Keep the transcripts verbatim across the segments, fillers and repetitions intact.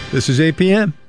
This is A P M.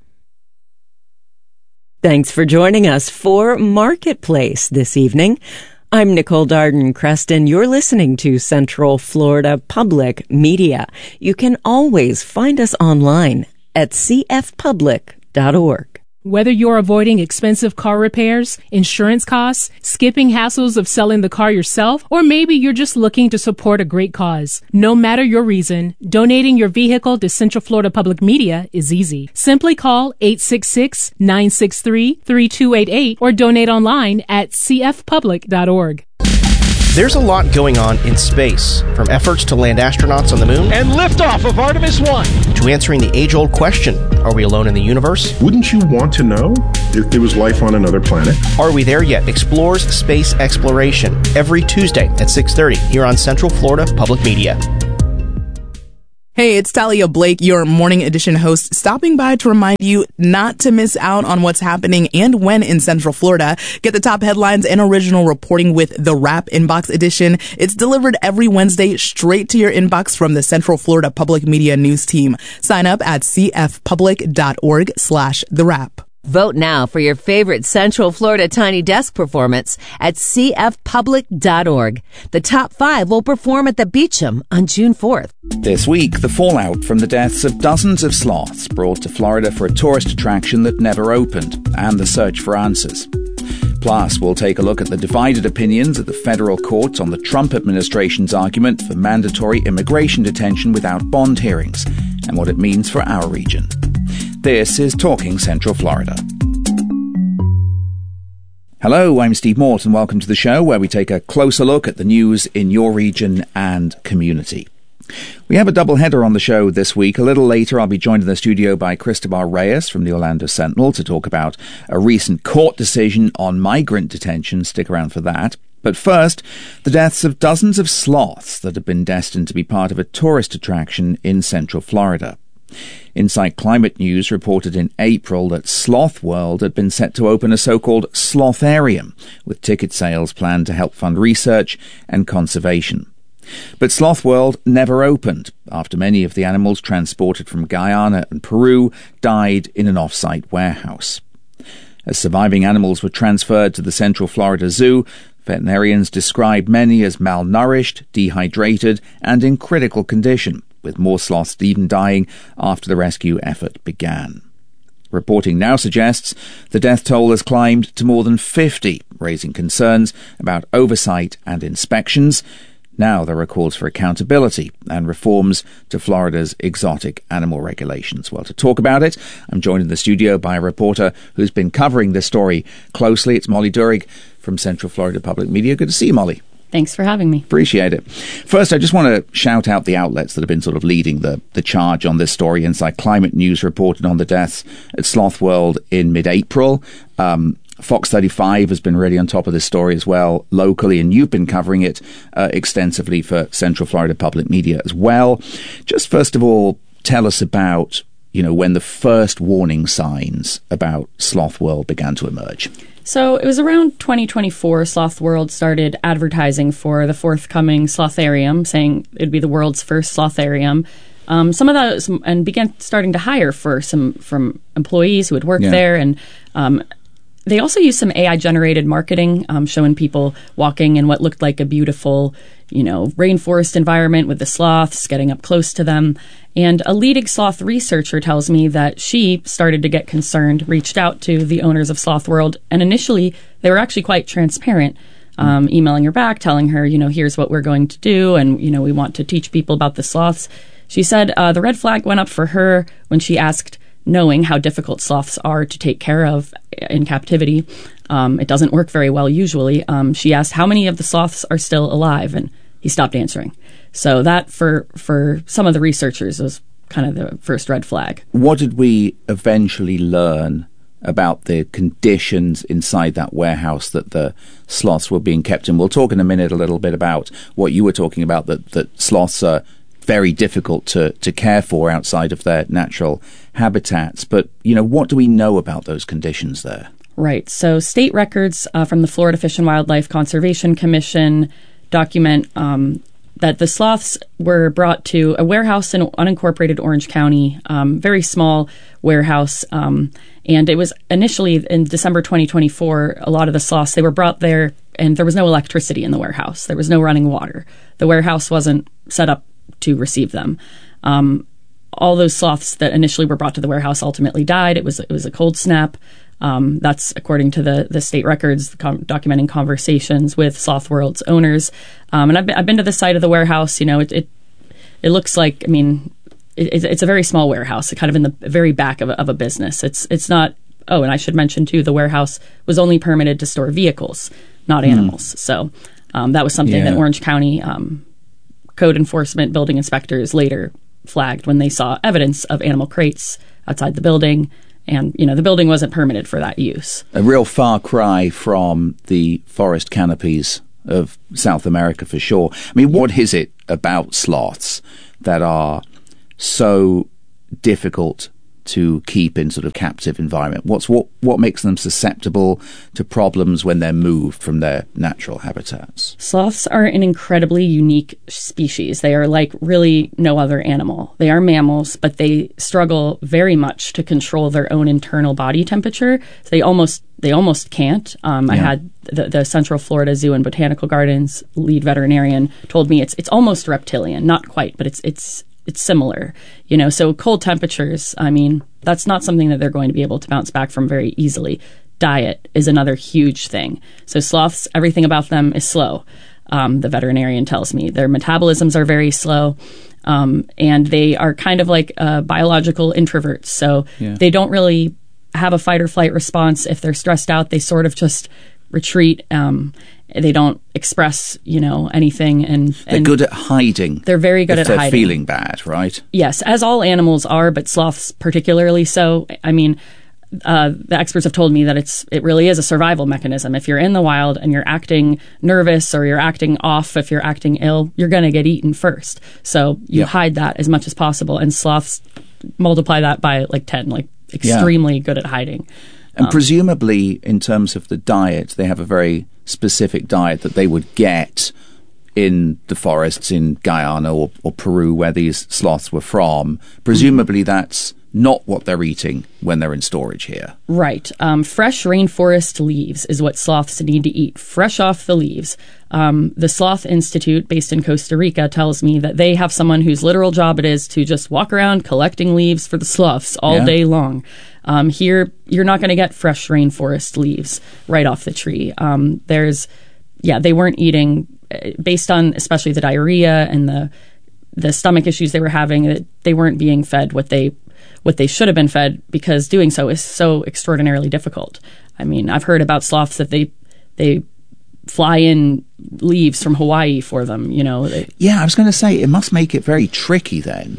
Thanks for joining us for Marketplace this evening. I'm Nicole Darden-Creston. You're listening to Central Florida Public Media. You can always find us online at c f public dot org. Whether you're avoiding expensive car repairs, insurance costs, skipping hassles of selling the car yourself, or maybe you're just looking to support a great cause. No matter your reason, donating your vehicle to Central Florida Public Media is easy. Simply call eight six six, nine six three, three two eight eight or donate online at c f public dot org. There's a lot going on in space, from efforts to land astronauts on the moon and liftoff of Artemis one to answering the age-old question, are we alone in the universe? Wouldn't you want to know if there was life on another planet? Are we there yet? Explores space exploration every Tuesday at six thirty here on Central Florida Public Media. Hey, it's Talia Blake, your morning edition host, stopping by to remind you not to miss out on what's happening and when in Central Florida. Get the top headlines and original reporting with The Wrap Inbox Edition. It's delivered every Wednesday straight to your inbox from the Central Florida Public Media News team. Sign up at c f public dot org slash the wrap. Vote now for your favorite Central Florida Tiny Desk performance at c f public dot org. The top five will perform at the Beecham on June fourth. This week, the fallout from the deaths of dozens of sloths brought to Florida for a tourist attraction that never opened, and the search for answers. Plus, we'll take a look at the divided opinions of the federal courts on the Trump administration's argument for mandatory immigration detention without bond hearings, and what it means for our region. This is Talking Central Florida. Hello, I'm Steve Morton. Welcome to the show where we take a closer look at the news in your region and community. We have a double header on the show this week. A little later, I'll be joined in the studio by Cristobal Reyes from the Orlando Sentinel to talk about a recent court decision on migrant detention. Stick around for that. But first, the deaths of dozens of sloths that have been destined to be part of a tourist attraction in Central Florida. Insight Climate News reported in April that Sloth World had been set to open a so-called Slotharium, with ticket sales planned to help fund research and conservation. But Sloth World never opened, after many of the animals transported from Guyana and Peru died in an off-site warehouse. As surviving animals were transferred to the Central Florida Zoo, veterinarians described many as malnourished, dehydrated, and in critical condition, with more sloths even dying after the rescue effort began. Reporting now suggests the death toll has climbed to more than fifty, raising concerns about oversight and inspections. Now there are calls for accountability and reforms to Florida's exotic animal regulations. Well, to talk about it, I'm joined in the studio by a reporter who's been covering this story closely. It's Molly Durig from Central Florida Public Media. Good to see you, Molly. Thanks for having me. Appreciate it. First, I just want to shout out the outlets that have been sort of leading the, the charge on this story. Insight Climate News reported on the deaths at Sloth World in mid-April. Um, Fox thirty-five has been really on top of this story as well locally, and you've been covering it uh, extensively for Central Florida Public Media as well. Just first of all, tell us about, you know, when the first warning signs about Sloth World began to emerge. So it was around twenty twenty-four, Sloth World started advertising for the forthcoming Slotharium, saying it'd be the world's first Slotharium. Um, some of those, and began starting to hire for some from employees who had worked yeah. there, and um, they also used some A I-generated marketing, um, showing people walking in what looked like a beautiful, you know, rainforest environment with the sloths, getting up close to them. And a leading sloth researcher tells me that she started to get concerned, reached out to the owners of Sloth World, and initially they were actually quite transparent, um, emailing her back, telling her, you know, here's what we're going to do, and, you know, we want to teach people about the sloths. She said uh, the red flag went up for her when she asked, knowing how difficult sloths are to take care of in captivity. Um, it doesn't work very well usually. Um, she asked how many of the sloths are still alive, and he stopped answering. So that, for, for some of the researchers, was kind of the first red flag. What did we eventually learn about the conditions inside that warehouse that the sloths were being kept in? We'll talk in a minute a little bit about what you were talking about, that, that sloths are very difficult to, to care for outside of their natural habitats. But, you know, what do we know about those conditions there? Right. So state records uh, from the Florida Fish and Wildlife Conservation Commission document um, that the sloths were brought to a warehouse in unincorporated Orange County, um, very small warehouse. Um, and it was initially in December twenty twenty-four, a lot of the sloths, they were brought there and there was no electricity in the warehouse. There was no running water. The warehouse wasn't set up to receive them. Um, all those sloths that initially were brought to the warehouse ultimately died. It was, it was a cold snap. Um, that's according to the, the state records, com- documenting conversations with Sloth World's owners. Um, and I've been, I've been to the site of the warehouse. You know, it it, it looks like, I mean, it, it's a very small warehouse, kind of in the very back of a, of a business. It's it's not, oh, and I should mention too, the warehouse was only permitted to store vehicles, not animals. Mm. So um, that was something yeah. that Orange County um, code enforcement building inspectors later flagged when they saw evidence of animal crates outside the building. And, you know, the building wasn't permitted for that use. A real far cry from the forest canopies of South America, for sure. I mean, what is it about sloths that are so difficult to keep in sort of captive environment? What's what what makes them susceptible to problems when they're moved from their natural habitats? Sloths are an incredibly unique species. They are like really no other animal. They are mammals, but they struggle very much to control their own internal body temperature. So they almost they almost can't. Um, yeah. I had the, the Central Florida Zoo and Botanical Gardens lead veterinarian told me it's it's almost reptilian, not quite, but it's it's It's similar, you know, so cold temperatures, I mean, that's not something that they're going to be able to bounce back from very easily. Diet is another huge thing. So sloths, everything about them is slow. Um, the veterinarian tells me their metabolisms are very slow, um, and they are kind of like uh, biological introverts. So yeah. they don't really have a fight or flight response. If they're stressed out, they sort of just retreat. Um, They don't express, you know, anything. And, and they're good at hiding. They're very good if at they're hiding. Feeling bad, right? Yes, as all animals are, but sloths particularly so. I mean, uh, the experts have told me that it's it really is a survival mechanism. If you're in the wild and you're acting nervous or you're acting off, if you're acting ill, you're going to get eaten first. So you yep. hide that as much as possible. And sloths multiply that by like ten, like extremely yeah. good at hiding. And um, presumably, in terms of the diet, they have a very specific diet that they would get in the forests in Guyana or, or Peru, where these sloths were from. Presumably, mm-hmm. that's not what they're eating when they're in storage here. Right. Um, fresh rainforest leaves is what sloths need to eat, fresh off the leaves. Um, the Sloth Institute, based in Costa Rica, tells me that they have someone whose literal job it is to just walk around collecting leaves for the sloths all yeah. day long. Um, here, you're not going to get fresh rainforest leaves right off the tree. Um, there's, yeah, they weren't eating, based on especially the diarrhea and the the stomach issues they were having, that they weren't being fed what they what they should have been fed, because doing so is so extraordinarily difficult. I mean, I've heard about sloths that they they fly in leaves from Hawaii for them, you know. They, yeah, I was going to say, it must make it very tricky then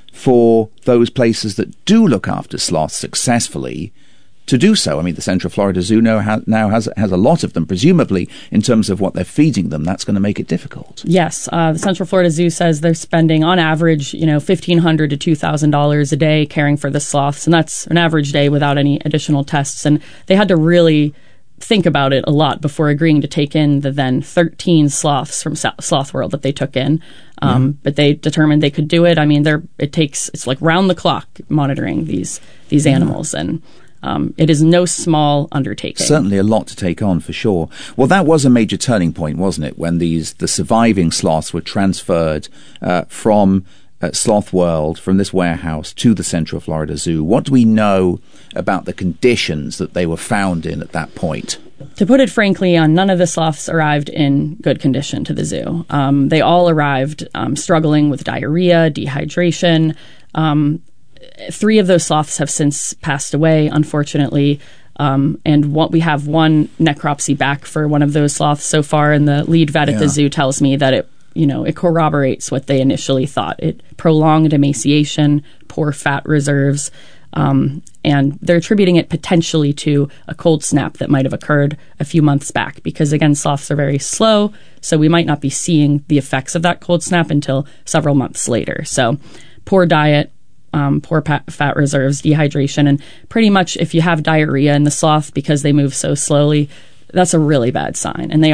for those places that do look after sloths successfully to do so. I mean, the Central Florida Zoo now has has a lot of them. Presumably, in terms of what they're feeding them, that's going to make it difficult. Yes, uh, the Central Florida Zoo says they're spending, on average, you know, fifteen hundred dollars to two thousand dollars a day caring for the sloths, and that's an average day without any additional tests. And they had to really think about it a lot before agreeing to take in the then thirteen sloths from Sloth World that they took in. Um, mm. But they determined they could do it. I mean, they're, it takes, it's like round the clock monitoring these these animals, mm. and um, it is no small undertaking. Certainly a lot to take on, for sure. Well, that was a major turning point, wasn't it, when these the surviving sloths were transferred uh, from uh, Sloth World, from this warehouse, to the Central Florida Zoo. What do we know about the conditions that they were found in at that point? To put it frankly, uh, none of the sloths arrived in good condition to the zoo. Um, they all arrived um, struggling with diarrhea, dehydration. Um, three of those sloths have since passed away, unfortunately. Um, and what we have one necropsy back for one of those sloths so far, and the lead vet yeah. at the zoo tells me that it, you know, it corroborates what they initially thought. It prolonged emaciation, poor fat reserves. Um, and they're attributing it potentially to a cold snap that might have occurred a few months back, because, again, sloths are very slow, so we might not be seeing the effects of that cold snap until several months later. So poor diet, um, poor pat- fat reserves, dehydration, and pretty much if you have diarrhea in the sloth because they move so slowly, that's a really bad sign. And they all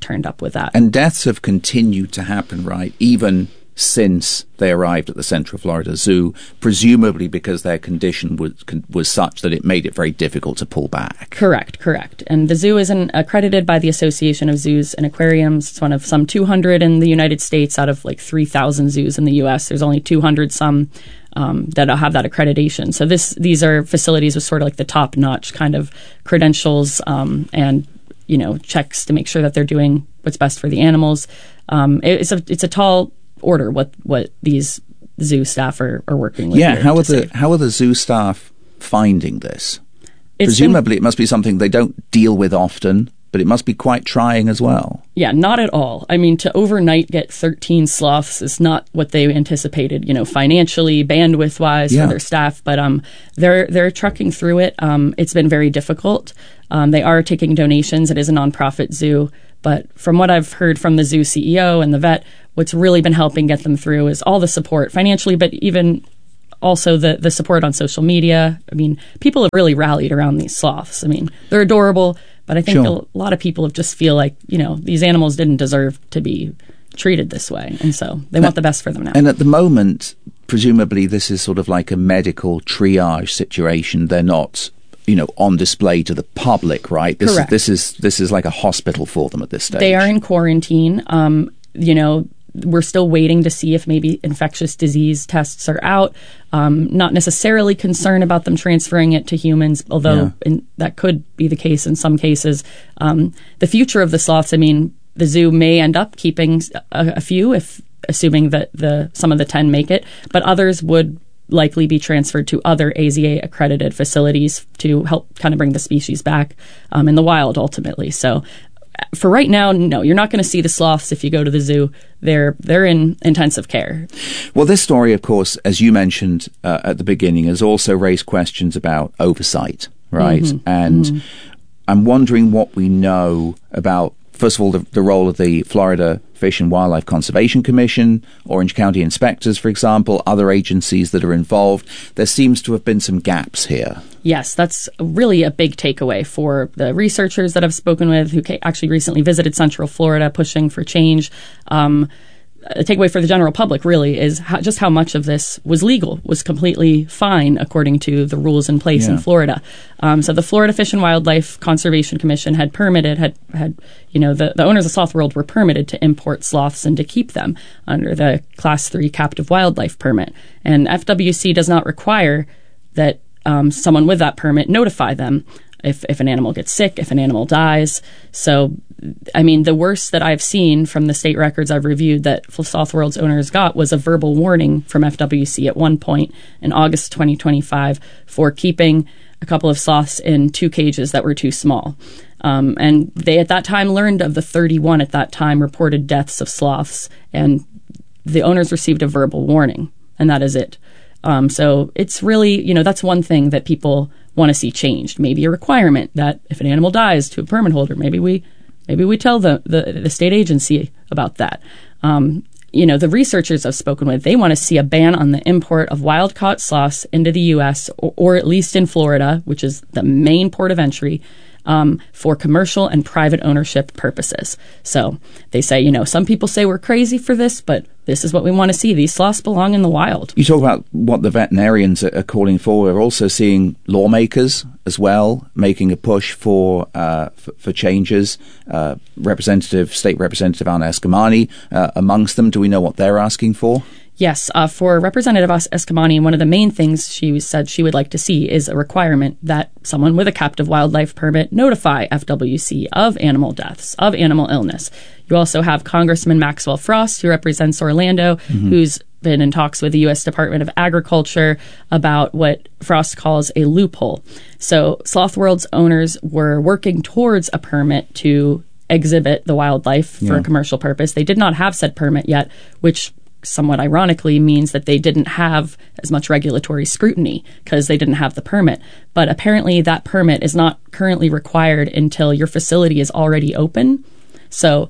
turned up with that. And deaths have continued to happen, right? Even since they arrived at the Central Florida Zoo, presumably because their condition was was such that it made it very difficult to pull back. Correct, correct. And the zoo is an, accredited by the Association of Zoos and Aquariums. It's one of some two hundred in the United States out of like three thousand zoos in the U S. There's only two hundred some um, that have that accreditation. So this these are facilities with sort of like the top-notch kind of credentials um, and, you know, checks to make sure that they're doing what's best for the animals. Um, it, it's a it's a tall order what what these zoo staff are, are working with. Yeah, how are the save. how are the zoo staff finding this? It's Presumably, been, it must be something they don't deal with often, but it must be quite trying as well. Yeah, not at all. I mean, to overnight get thirteen sloths is not what they anticipated, you know, financially, bandwidth wise Yeah. for their staff. But um, they're they're trucking through it. Um, it's been very difficult. Um, they are taking donations. It is a nonprofit zoo. But from what I've heard from the zoo C E O and the vet, what's really been helping get them through is all the support financially, but even also the, the support on social media. I mean, people have really rallied around these sloths. I mean, they're adorable, but I think Sure. a lot of people have just feel like, you know, these animals didn't deserve to be treated this way. And so they want the best for them now. And at the moment, presumably this is sort of like a medical triage situation. They're not, you know, on display to the public, right? This Correct. Is, this is this is like a hospital for them at this stage. They are in quarantine. Um, you know, we're still waiting to see if maybe infectious disease tests are out. Um, not necessarily concerned about them transferring it to humans, although Yeah. in, that could be the case in some cases. Um, the future of the sloths, I mean, the zoo may end up keeping a, a few, if assuming that the some of the ten make it, but others would likely be transferred to other A Z A accredited facilities to help kind of bring the species back um, in the wild ultimately. So for right now, no, you're not going to see the sloths if you go to the zoo. They're they're in intensive care. Well, this story, of course, as you mentioned uh, at the beginning, has also raised questions about oversight, right? Mm-hmm. And Mm-hmm. I'm wondering what we know about, first of all, the, the role of the Florida Fish and Wildlife Conservation Commission, Orange County inspectors, for example, other agencies that are involved. There seems to have been some gaps here. Yes, that's really a big takeaway for the researchers that I've spoken with who ca- actually recently visited Central Florida pushing for change. Um, a takeaway for the general public really is how, just how much of this was legal, was completely fine according to the rules in place Yeah. in Florida. Um, so the Florida Fish and Wildlife Conservation Commission had permitted, had, had you know, the, the owners of Sloth World were permitted to import sloths and to keep them under the Class three captive wildlife permit. And F W C does not require that um, someone with that permit notify them if, if an animal gets sick, if an animal dies. So, I mean, the worst that I've seen from the state records I've reviewed that Sloth World's owners got was a verbal warning from F W C at one point in August twenty twenty-five for keeping a couple of sloths in two cages that were too small. Um, and they at that time learned of the thirty-one at that time reported deaths of sloths, and the owners received a verbal warning, and that is it. Um, so it's really, you know, that's one thing that people want to see changed. Maybe a requirement that if an animal dies to a permit holder, maybe we maybe we tell the, the, the state agency about that. Um, you know, the researchers I've spoken with, they want to see a ban on the import of wild-caught sloths into the U S, or, or at least in Florida, which is the main port of entry, um, for commercial and private ownership purposes. So they say, you know, some people say we're crazy for this, but this is what we want to see. These sloths belong in the wild. You talk about what the veterinarians are calling for. We're also seeing lawmakers as well making a push for uh, for, for changes. Uh, Representative, State Representative Anna Eskamani uh, amongst them. Do we know what they're asking for? Yes, uh, for Representative Eskamani, one of the main things she said she would like to see is a requirement that someone with a captive wildlife permit notify F W C of animal deaths, of animal illness. You also have Congressman Maxwell Frost, who represents Orlando, mm-hmm. who's been in talks with the U S Department of Agriculture about what Frost calls a loophole. So Sloth World's owners were working towards a permit to exhibit the wildlife yeah. for a commercial purpose. They did not have said permit yet, which somewhat ironically means that they didn't have as much regulatory scrutiny because they didn't have the permit. But apparently that permit is not currently required until your facility is already open. So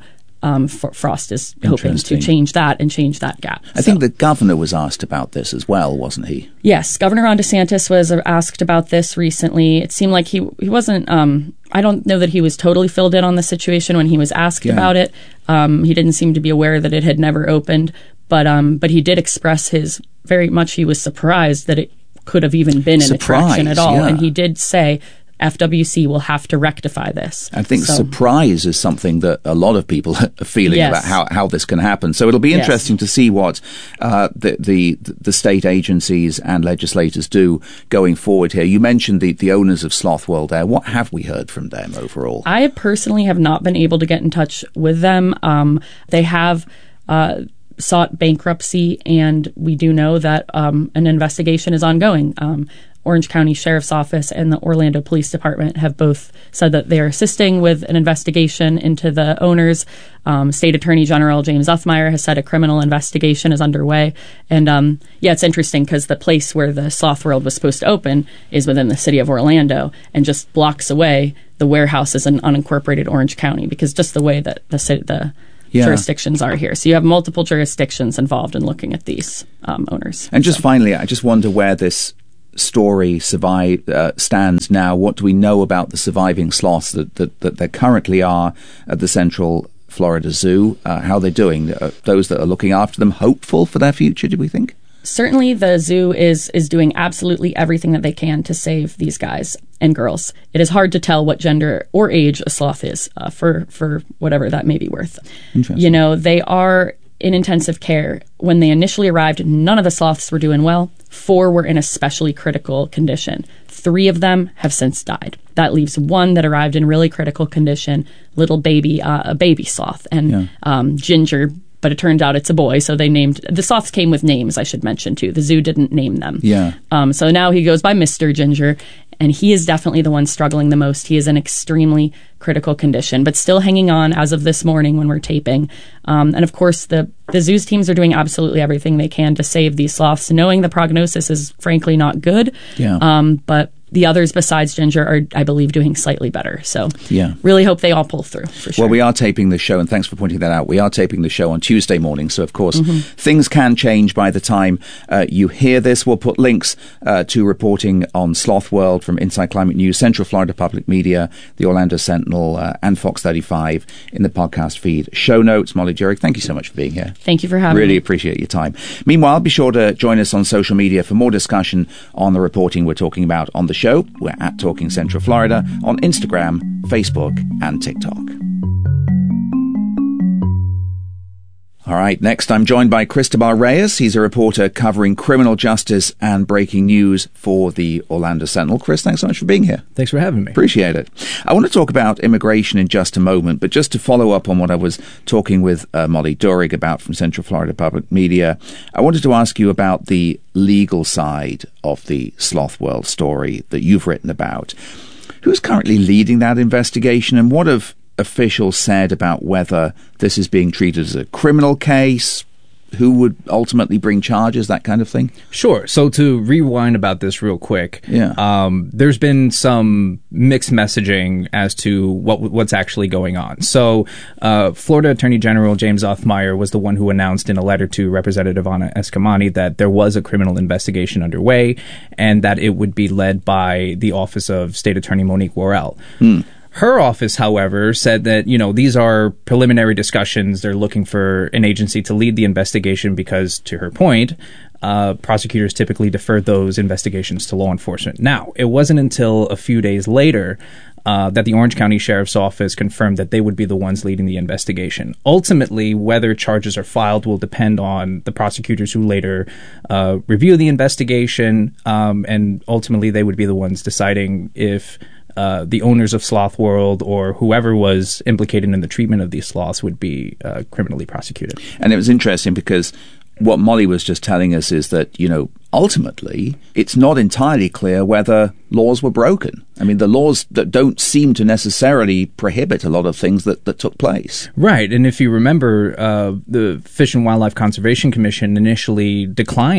um, Frost is hoping to change that and change that gap. I so. think the governor was asked about this as well, wasn't he? Yes, Governor Ron DeSantis was asked about this recently. It seemed like he he wasn't. Um, I don't know that he was totally filled in on the situation when he was asked yeah. about it. Um, he didn't seem to be aware that it had never opened, but um, but he did express his very much. He was surprised that it could have even been an Surprise, attraction at all, yeah. and he did say F W C will have to rectify this. I think so. surprise is something that a lot of people are feeling yes. about how, how this can happen. So it'll be interesting yes. to see what uh, the, the the state agencies and legislators do going forward here. You mentioned the, the owners of Sloth World Air. What have we heard from them overall? I personally have not been able to get in touch with them. Um, they have uh, sought bankruptcy, and we do know that um, an investigation is ongoing. Um, Orange County Sheriff's Office and the Orlando Police Department have both said that they're assisting with an investigation into the owners. Um, State Attorney General James Uthmeier has said a criminal investigation is underway. And um, yeah, it's interesting because the place where the Sloth World was supposed to open is within the city of Orlando, and just blocks away, the warehouse is in unincorporated Orange County, because just the way that the city, the Yeah. jurisdictions are here. So you have multiple jurisdictions involved in looking at these um, owners. And just so. finally, I just wonder where this story survive uh, stands now. What do we know about the surviving sloths that, that, that there currently are at the Central Florida Zoo? Uh, how they're doing? Uh, those that are looking after them, hopeful for their future, do we think? Certainly the zoo is is doing absolutely everything that they can to save these guys and girls. It is hard to tell what gender or age a sloth is, uh, for, for whatever that may be worth. You know, they are in intensive care. When they initially arrived, none of the sloths were doing well. Four were in especially critical condition. Three of them have since died. That leaves one that arrived in really critical condition, little baby, uh, a baby sloth, and yeah. um, Ginger. But it turned out it's a boy, so they named... The sloths came with names, I should mention, too. The zoo didn't name them. Yeah. Um, so now he goes by Mister Ginger, and he is definitely the one struggling the most. He is in extremely critical condition, but still hanging on as of this morning when we're taping. Um, and, of course, the, the zoo's teams are doing absolutely everything they can to save these sloths, knowing the prognosis is, frankly, not good. Yeah. Um, but... The others besides Ginger are, I believe, doing slightly better. So yeah. really hope they all pull through, for sure. Well, we are taping the show, and thanks for pointing that out. We are taping the show on Tuesday morning, so of course mm-hmm. things can change by the time uh, you hear this. We'll put links uh, to reporting on Sloth World from Inside Climate News, Central Florida Public Media, the Orlando Sentinel, uh, and Fox thirty-five in the podcast feed. Show notes. Molly Jurek, thank you so much for being here. Thank you for having really me. Really appreciate your time. Meanwhile, be sure to join us on social media for more discussion on the reporting we're talking about on the show. We're at Talking Central Florida on Instagram, Facebook, and TikTok. All right, next I'm joined by Cristobal Reyes. He's a reporter covering criminal justice and breaking news for the Orlando Sentinel. Chris, thanks so much for being here. Thanks for having me. Appreciate it. I want to talk about immigration in just a moment, but just to follow up on what I was talking with uh, Molly Durig about from Central Florida Public Media, I wanted to ask you about the legal side of the Sloth World story that you've written about. Who's currently leading that investigation, and what have officials said about whether this is being treated as a criminal case? Who would ultimately bring charges, that kind of thing? Sure. So to rewind about this real quick, yeah. um, there's been some mixed messaging as to what what's actually going on. So uh, Florida Attorney General James Uthmeier was the one who announced in a letter to Representative Anna Eskamani that there was a criminal investigation underway and that it would be led by the Office of State Attorney Monique Worrell. Hmm. Her office, however, said that, you know, these are preliminary discussions. They're looking for an agency to lead the investigation because, to her point, uh, prosecutors typically defer those investigations to law enforcement. Now, it wasn't until a few days later uh, that the Orange County Sheriff's Office confirmed that they would be the ones leading the investigation. Ultimately, whether charges are filed will depend on the prosecutors who later uh, review the investigation, um, and ultimately they would be the ones deciding if Uh, the owners of Sloth World or whoever was implicated in the treatment of these sloths would be uh, criminally prosecuted. And it was interesting because what Molly was just telling us is that, you know, ultimately, it's not entirely clear whether laws were broken. I mean, the laws that don't seem to necessarily prohibit a lot of things that, that took place. Right. And if you remember, uh, the Fish and Wildlife Conservation Commission initially declined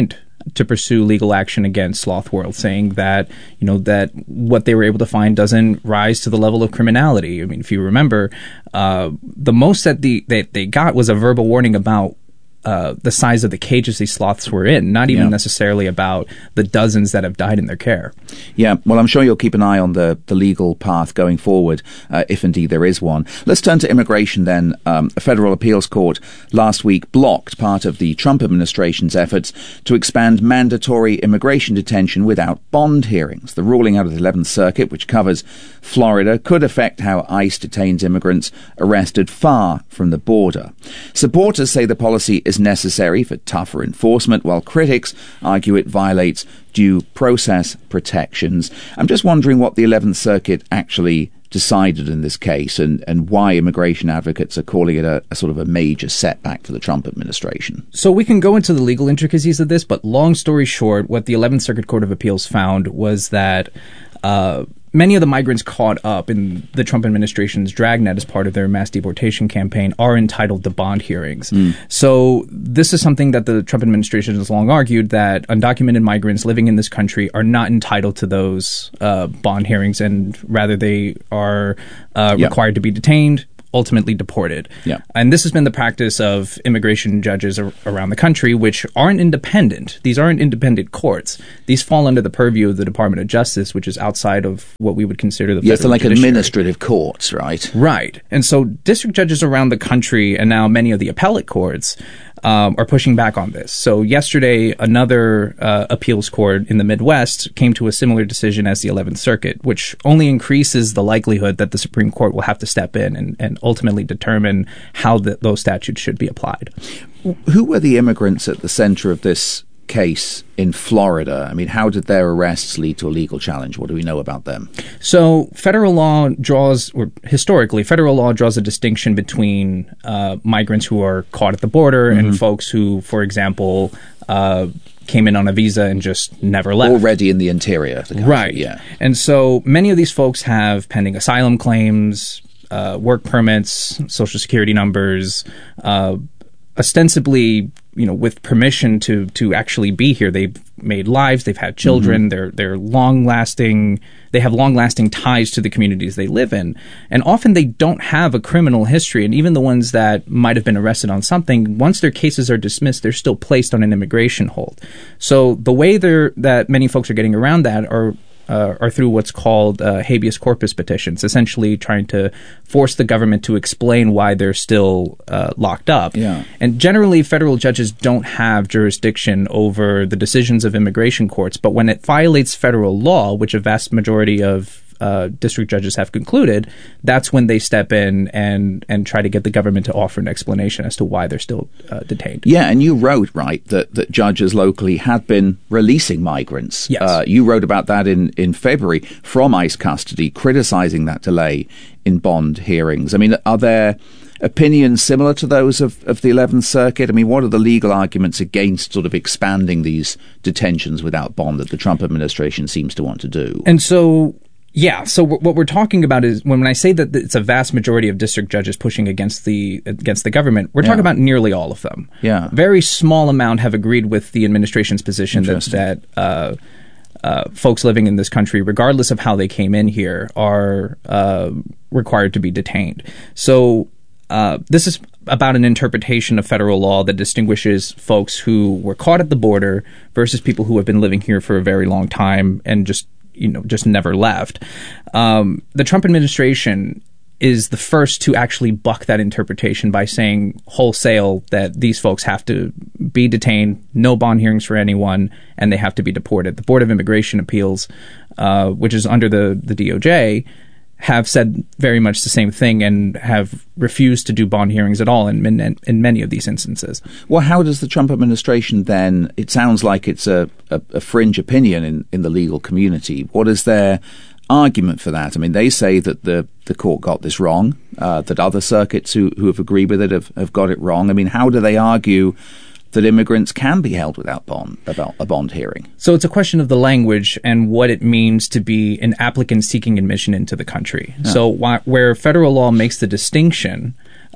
to pursue legal action against Sloth World, saying that, you know, that what they were able to find doesn't rise to the level of criminality. I mean, if you remember, uh, the most that the that they got was a verbal warning about Uh, the size of the cages these sloths were in, not even yeah. necessarily about the dozens that have died in their care. Yeah, well, I'm sure you'll keep an eye on the, the legal path going forward, uh, if indeed there is one. Let's turn to immigration then. Um, a federal appeals court last week blocked part of the Trump administration's efforts to expand mandatory immigration detention without bond hearings. The ruling out of the eleventh Circuit, which covers Florida, could affect how ICE detains immigrants arrested far from the border. Supporters say the policy is necessary for tougher enforcement, while critics argue it violates due process protections. I'm just wondering what the eleventh Circuit actually decided in this case, and, and why immigration advocates are calling it a, a sort of a major setback for the Trump administration. So we can go into the legal intricacies of this, but long story short, what the eleventh Circuit Court of Appeals found was that uh, many of the migrants caught up in the Trump administration's dragnet as part of their mass deportation campaign are entitled to bond hearings. Mm. So this is something that the Trump administration has long argued, that undocumented migrants living in this country are not entitled to those uh, bond hearings, and rather they are uh, yeah. required to be detained, ultimately deported. Yeah. And this has been the practice of immigration judges ar- around the country, which aren't independent. These aren't independent courts. These fall under the purview of the Department of Justice, which is outside of what we would consider the yes, federal they're like judiciary. Administrative courts, right? Right. And so district judges around the country, and now many of the appellate courts, Um, are pushing back on this. So yesterday, another uh, appeals court in the Midwest came to a similar decision as the eleventh Circuit, which only increases the likelihood that the Supreme Court will have to step in and, and ultimately determine how the, those statutes should be applied. Who were the immigrants at the center of this case in Florida? I mean, how did their arrests lead to a legal challenge? What do we know about them? So federal law draws, or historically, federal law draws a distinction between uh, migrants who are caught at the border mm-hmm. and folks who, for example, uh, came in on a visa and just never left. Already in the interior of the country. Right. Yeah. And so many of these folks have pending asylum claims, uh, work permits, Social Security numbers, uh, ostensibly, you know, with permission to to actually be here. They've made lives, they've had children, mm-hmm. they're they're long lasting, they have long lasting ties to the communities they live in. And often they don't have a criminal history. And even the ones that might have been arrested on something, once their cases are dismissed, they're still placed on an immigration hold. So the way they're, that many folks are getting around that are Uh, are through what's called uh, habeas corpus petitions, essentially trying to force the government to explain why they're still uh, locked up. Yeah. And generally, federal judges don't have jurisdiction over the decisions of immigration courts, but when it violates federal law, which a vast majority of Uh, district judges have concluded, that's when they step in and and try to get the government to offer an explanation as to why they're still uh, detained. Yeah, and you wrote, right, that, that judges locally had been releasing migrants. Yes. Uh, you wrote about that in, in February from ICE custody, criticizing that delay in bond hearings. I mean, are there opinions similar to those of, of the eleventh Circuit? I mean, what are the legal arguments against sort of expanding these detentions without bond that the Trump administration seems to want to do? And so Yeah, so w- what we're talking about is when, when I say that it's a vast majority of district judges pushing against the against the government, we're yeah. talking about nearly all of them. Yeah, very small amount have agreed with the administration's position that that uh, uh, folks living in this country, regardless of how they came in here, are uh, required to be detained. So uh, this is about an interpretation of federal law that distinguishes folks who were caught at the border versus people who have been living here for a very long time and just you know, just never left. Um, the Trump administration is the first to actually buck that interpretation by saying wholesale that these folks have to be detained, no bond hearings for anyone, and they have to be deported. The Board of Immigration Appeals, uh, which is under the, the D O J, have said very much the same thing and have refused to do bond hearings at all in, in, in many of these instances. Well, how does the Trump administration then, it sounds like it's a, a, a fringe opinion in, in the legal community. What is their argument for that? I mean, they say that the, the court got this wrong, uh, that other circuits who, who have agreed with it have, have got it wrong. I mean, how do they argue that immigrants can be held without bond, about a bond hearing? So it's a question of the language and what it means to be an applicant seeking admission into the country. Yeah. So wh- where federal law makes the distinction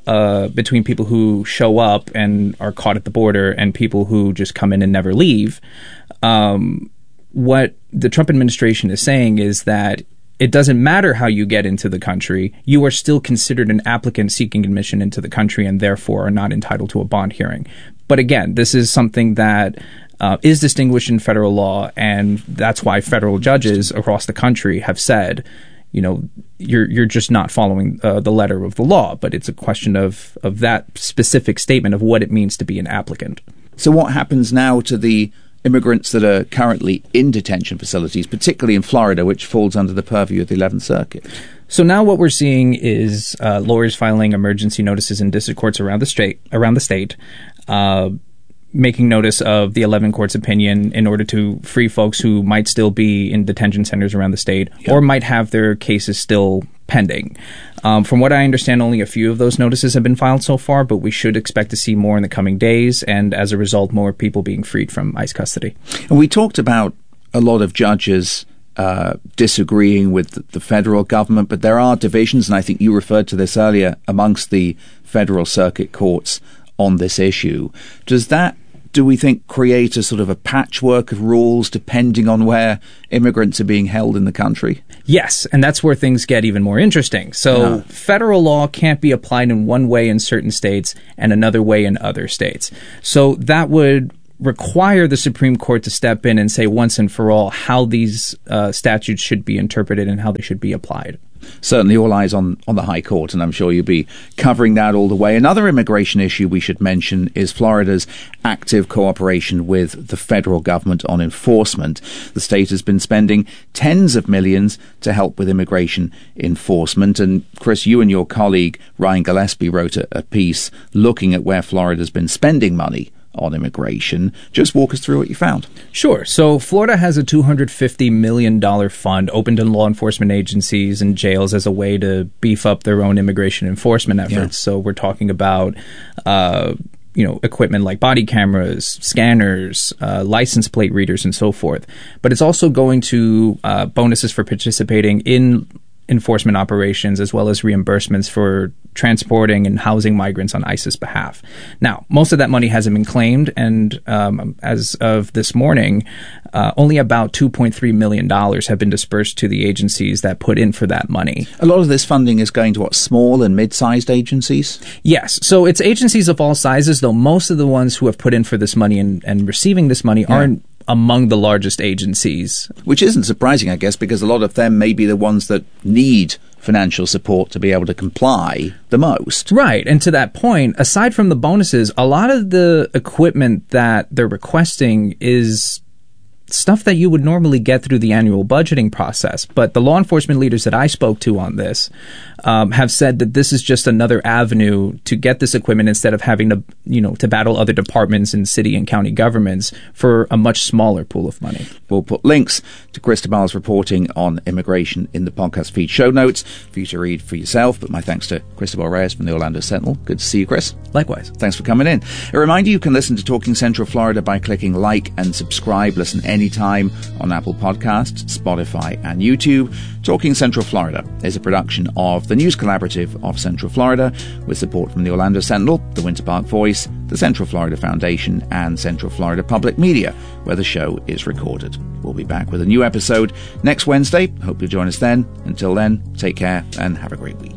uh, between people who show up and are caught at the border and people who just come in and never leave. Um, what the Trump administration is saying is that it doesn't matter how you get into the country. You are still considered an applicant seeking admission into the country and therefore are not entitled to a bond hearing. But again, this is something that uh, is distinguished in federal law, and that's why federal judges across the country have said, you know, you're you're just not following uh, the letter of the law. But it's a question of, of that specific statement of what it means to be an applicant. So what happens now to the immigrants that are currently in detention facilities, particularly in Florida, which falls under the purview of the eleventh Circuit? So now what we're seeing is uh, lawyers filing emergency notices in district courts around the state, around the state, uh, making notice of the eleven court's opinion in order to free folks who might still be in detention centers around the state, yep, or might have their cases still pending. Um, from what I understand, only a few of those notices have been filed so far, but we should expect to see more in the coming days, and as a result, more people being freed from ICE custody. And we talked about a lot of judges uh, disagreeing with the federal government, but there are divisions, and I think you referred to this earlier, amongst the federal circuit courts on this issue. Does that, do we think, create a sort of a patchwork of rules depending on where immigrants are being held in the country? Yes, and that's where things get even more interesting. So yeah. Federal law can't be applied in one way in certain states and another way in other states. So that would require the Supreme Court to step in and say once and for all how these uh, statutes should be interpreted and how they should be applied. Certainly all eyes on, on the High Court, and I'm sure you'll be covering that all the way. Another immigration issue we should mention is Florida's active cooperation with the federal government on enforcement. The state has been spending tens of millions to help with immigration enforcement. And Chris, you and your colleague Ryan Gillespie wrote a, a piece looking at where Florida's been spending money on immigration. Just walk us through what you found. Sure. So Florida has a two hundred fifty million dollars fund open to law enforcement agencies and jails as a way to beef up their own immigration enforcement efforts. Yeah. So we're talking about uh, you know, equipment like body cameras, scanners, uh, license plate readers, and so forth. But it's also going to uh, bonuses for participating in enforcement operations, as well as reimbursements for transporting and housing migrants on ICE's behalf. Now, most of that money hasn't been claimed, and um, as of this morning, uh, only about two point three million dollars have been dispersed to the agencies that put in for that money. A lot of this funding is going to, what, small and mid-sized agencies? Yes. So it's agencies of all sizes, though most of the ones who have put in for this money and, and receiving this money yeah. aren't among the largest agencies. Which isn't surprising, I guess, because a lot of them may be the ones that need financial support to be able to comply the most. Right. And to that point, aside from the bonuses, a lot of the equipment that they're requesting is stuff that you would normally get through the annual budgeting process. But the law enforcement leaders that I spoke to on this um, have said that this is just another avenue to get this equipment instead of having to, you know, to battle other departments in city and county governments for a much smaller pool of money. We'll put links to Cristobal's reporting on immigration in the podcast feed show notes for you to read for yourself. But my thanks to Cristobal Reyes from the Orlando Sentinel. Good to see you, Chris. Likewise. Thanks for coming in. A reminder, you can listen to Talking Central Florida by clicking like and subscribe. Listen any Anytime on Apple Podcasts, Spotify, and YouTube. Talking Central Florida is a production of the News Collaborative of Central Florida with support from the Orlando Sentinel, the Winter Park Voice, the Central Florida Foundation, and Central Florida Public Media, where the show is recorded. We'll be back with a new episode next Wednesday. Hope you'll join us then. Until then, take care and have a great week.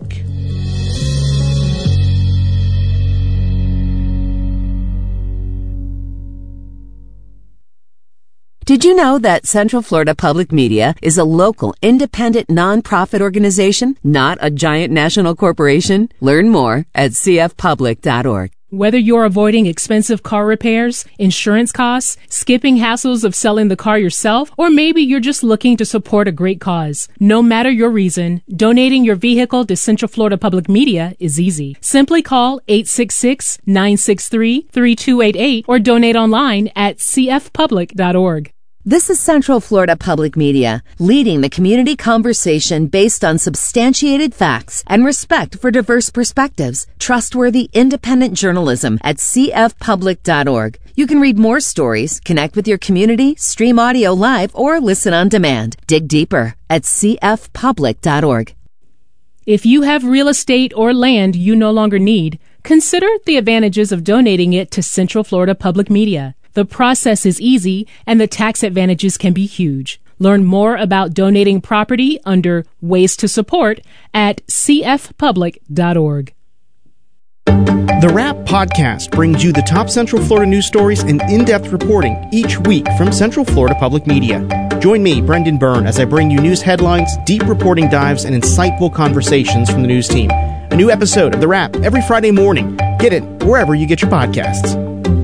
Did you know that Central Florida Public Media is a local, independent, nonprofit organization, not a giant national corporation? Learn more at c f public dot org. Whether you're avoiding expensive car repairs, insurance costs, skipping hassles of selling the car yourself, or maybe you're just looking to support a great cause. No matter your reason, donating your vehicle to Central Florida Public Media is easy. Simply call eight six six, nine six three, three two eight eight or donate online at c f public dot org. This is Central Florida Public Media, leading the community conversation based on substantiated facts and respect for diverse perspectives. Trustworthy, independent journalism at c f public dot org. You can read more stories, connect with your community, stream audio live, or listen on demand. Dig deeper at c f public dot org. If you have real estate or land you no longer need, consider the advantages of donating it to Central Florida Public Media. The process is easy and the tax advantages can be huge. Learn more about donating property under Ways to Support at c f public dot org. The Wrap Podcast brings you the top Central Florida news stories and in-depth reporting each week from Central Florida Public Media. Join me, Brendan Byrne, as I bring you news headlines, deep reporting dives, and insightful conversations from the news team. A new episode of The Wrap every Friday morning. Get it wherever you get your podcasts.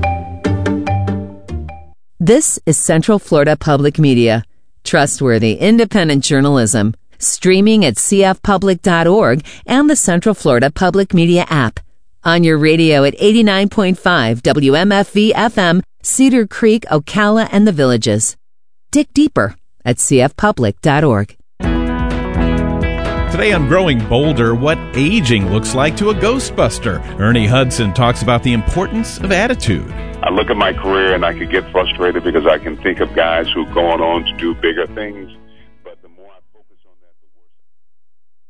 This is Central Florida Public Media. Trustworthy, independent journalism. Streaming at c f public dot org and the Central Florida Public Media app. On your radio at eighty-nine point five W M F V F M, Cedar Creek, Ocala, and the Villages. Dig deeper at c f public dot org. Today on Growing Bolder, what aging looks like to a Ghostbuster. Ernie Hudson talks about the importance of attitude. I look at my career and I could get frustrated because I can think of guys who are going on to do bigger things.